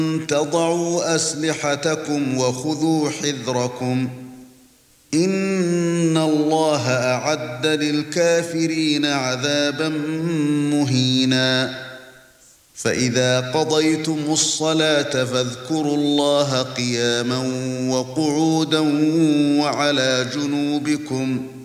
تضعوا أسلحتكم وخذوا حذركم إن الله أعد للكافرين عذابا مهينا فإذا قضيتم الصلاة فاذكروا الله قياما وقعودا وعلى جنوبكم